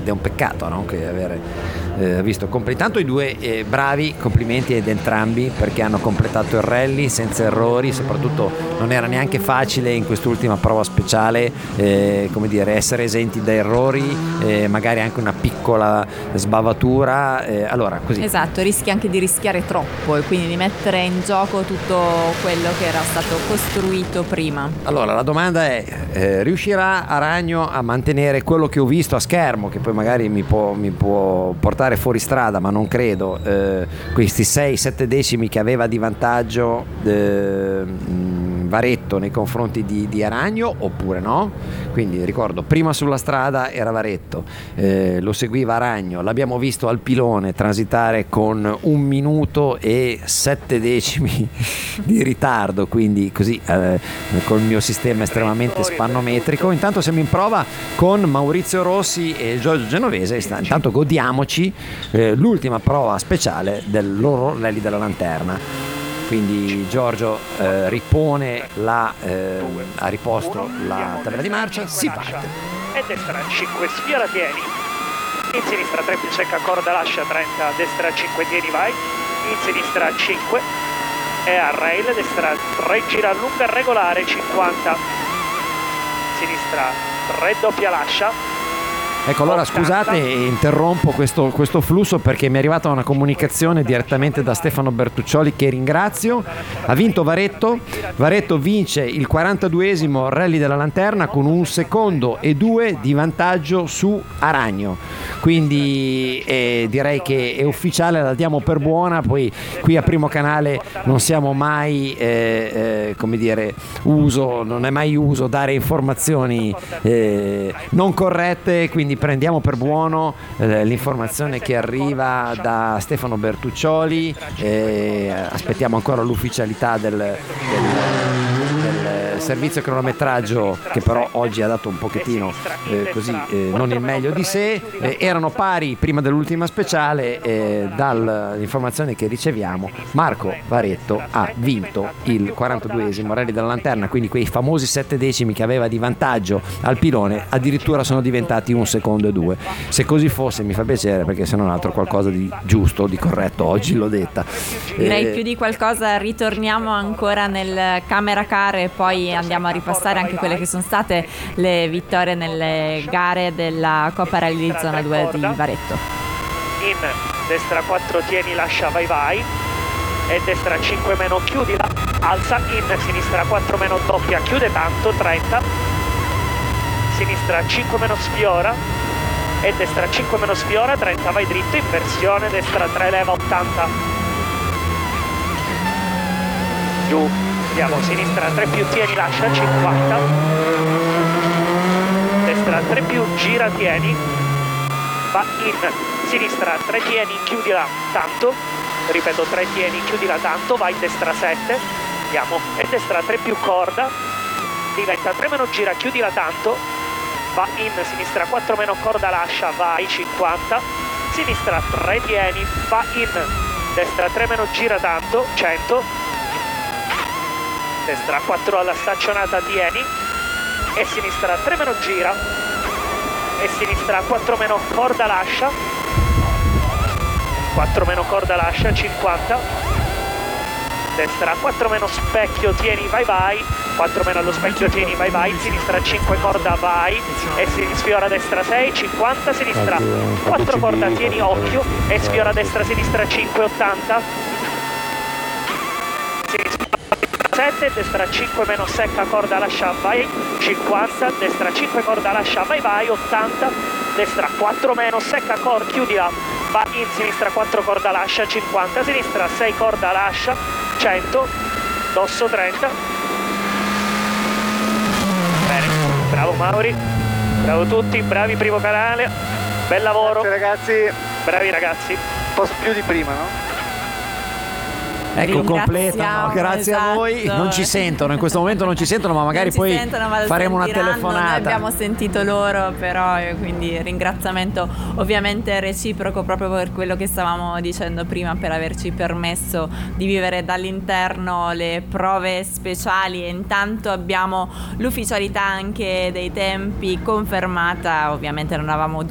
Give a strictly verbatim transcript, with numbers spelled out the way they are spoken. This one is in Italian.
ed è un peccato, no? Che avere eh, visto compl- intanto i due eh, bravi, complimenti ad entrambi perché hanno completato il rally senza errori, soprattutto non era neanche facile in quest'ultima prova speciale eh, come dire, essere esenti da errori, eh, magari anche una piccola sbavatura, eh, allora così. Esatto, rischi anche di rischiare troppo e quindi di mettere in gioco tutto quello che era stato costruito prima. Allora la domanda è eh, riuscirà Aragno a mantenere quello che ho visto a schermo, che poi magari mi può, mi può portare fuori strada, ma non credo, eh, questi sei sette decimi che aveva di vantaggio eh, Varetto nei confronti di, di Aragno, oppure no? Quindi ricordo, prima sulla strada era Varetto, eh, lo seguiva Aragno, l'abbiamo visto al pilone transitare con un minuto e sette decimi di ritardo, quindi così eh, col mio sistema estremamente spannometrico. Intanto siamo in prova con Maurizio Rossi e Giorgio Genovese, intanto godiamoci eh, l'ultima prova speciale del loro rally della lanterna. Quindi Giorgio eh, ripone la eh, ha riposto la tabella di marcia, si parte. E destra cinque, sfiora tieni, in sinistra tre più secca, corda lascia trenta, destra cinque tieni vai, in sinistra cinque e a rail, destra tre gira lunga regolare cinquanta, sinistra tre doppia lascia. Ecco, allora scusate, interrompo questo, questo flusso perché mi è arrivata una comunicazione direttamente da Stefano Bertuccioli, che ringrazio. Ha vinto Varetto. Varetto vince il quarantaduesimo rally della lanterna con un secondo e due di vantaggio su Aragno. Quindi eh, direi che è ufficiale, la diamo per buona. Poi qui a Primo Canale non siamo mai eh, eh, come dire uso, non è mai uso dare informazioni eh, non corrette, quindi prendiamo per buono eh, l'informazione che arriva da Stefano Bertuccioli, eh, aspettiamo ancora l'ufficialità del, del, del servizio cronometraggio, che però oggi ha dato un pochettino eh, così eh, non il meglio di sé. Eh, erano pari prima dell'ultima speciale, eh, dall'informazione che riceviamo Marco Varetto ha vinto il quarantaduesimo rally della lanterna, quindi quei famosi sette decimi che aveva di vantaggio al pilone addirittura sono diventati un secondo e due. Se così fosse mi fa piacere, perché se non altro qualcosa di giusto, di corretto oggi l'ho detta. Direi eh, più di qualcosa. Ritorniamo ancora nel camera car e poi andiamo a ripassare anche quelle che sono state le vittorie nelle gare della Coppa Rally di Zona due di Varetto. In destra quattro tieni lascia vai vai e destra cinque meno chiudi la alza, in sinistra quattro meno doppia chiude tanto trenta, sinistra cinque meno sfiora e destra cinque meno sfiora trenta, vai dritto, inversione, destra tre leva ottanta, giù, andiamo, sinistra tre più tieni lascia cinquanta, destra tre più gira tieni, va in sinistra tre tieni chiudila tanto, ripeto tre tieni chiudila tanto, vai destra sette, andiamo, e destra tre più corda, diventa tre meno gira chiudila tanto, va in sinistra quattro meno corda lascia vai cinquanta, sinistra tre tieni, va in destra tre meno gira tanto cento, destra quattro alla staccionata tieni e sinistra tre meno gira e sinistra quattro meno corda lascia, quattro meno corda lascia cinquanta, destra quattro meno specchio tieni vai vai, quattro meno allo specchio tieni vai vai, sinistra cinque corda vai e si sfiora destra sei cinquanta, sinistra quattro corda tieni occhio e sfiora destra sinistra cinque ottanta, sinistra sette, destra cinque meno secca corda lascia vai cinquanta, destra cinque corda lascia vai vai ottanta, destra quattro meno secca corda chiudila, va in sinistra quattro corda lascia cinquanta, sinistra sei corda lascia cento, dosso trenta. Bene, bravo Mauri, bravo tutti, bravi Primo Canale, bel lavoro. Grazie ragazzi. Bravi ragazzi. Un po' più di prima, no? Ecco, completano, grazie esatto. a voi. Non ci sentono, in questo momento non ci sentono, ma magari ci poi sentono, ma faremo una sentiranno. telefonata. Noi abbiamo sentito loro, però, quindi ringraziamento ovviamente reciproco proprio per quello che stavamo dicendo prima, per averci permesso di vivere dall'interno le prove speciali. E intanto abbiamo l'ufficialità anche dei tempi confermata, ovviamente non avevamo